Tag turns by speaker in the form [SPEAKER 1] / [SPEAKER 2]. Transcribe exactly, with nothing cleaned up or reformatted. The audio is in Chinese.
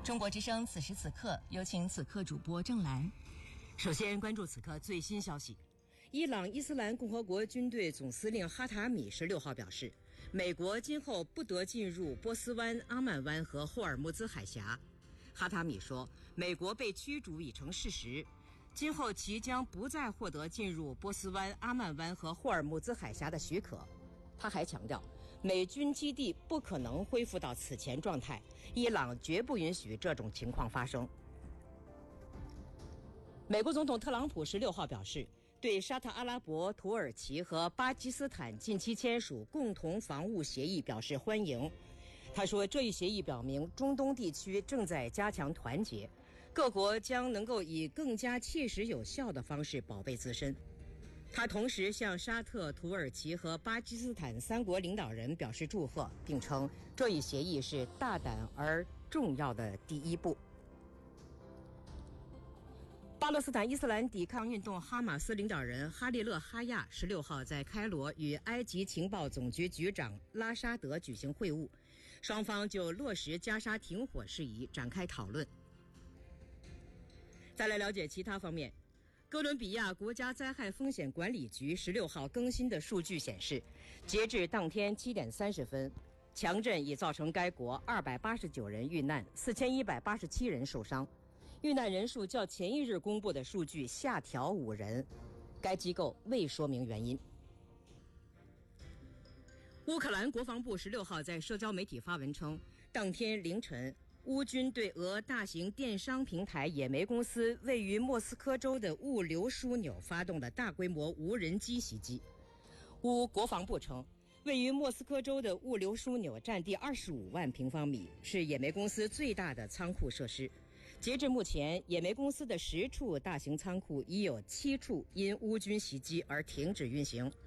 [SPEAKER 1] 中国之声此时此刻，有请此刻主播郑兰。
[SPEAKER 2] 首先关注此刻最新消息。伊朗伊斯兰共和国军队总司令哈塔米十六号表示，美国今后不得进入波斯湾、阿曼湾和霍尔木兹海峡。哈塔米说，美国被驱逐已成事实，今后其将不再获得进入波斯湾、阿曼湾和霍尔木兹海峡的许可。他还强调，美军基地不可能恢复到此前状态，伊朗绝不允许这种情况发生。美国总统特朗普十六号表示，对沙特阿拉伯、土耳其和巴基斯坦近期签署共同防务协议表示欢迎。他说，这一协议表明中东地区正在加强团结，各国将能够以更加切实有效的方式保卫自身。他同时向沙特、土耳其和巴基斯坦三国领导人表示祝贺，并称这一协议是大胆而重要的第一步。巴勒斯坦伊斯兰抵抗运动哈马斯领导人哈利勒·哈亚十六号在开罗与埃及情报总局局长拉沙德举行会晤，双方就落实加沙停火事宜展开讨论。再来了解其他方面。哥伦比亚国家灾害风险管理局十六号更新的数据显示，截至当天七点三十分，强震已造成该国二百八十九人遇难，四千一百八十七人受伤。遇难人数较前一日公布的数据下调五人，该机构未说明原因。乌克兰国防部十六号在社交媒体发文称，当天凌晨，乌军对俄大型电商平台野莓公司位于莫斯科州的物流枢纽发动了大规模无人机袭击。乌国防部称，位于莫斯科州的物流枢纽占地二十五万平方米，是野莓公司最大的仓库设施。截至目前，野莓公司的十处大型仓库已有七处因乌军袭击而停止运行。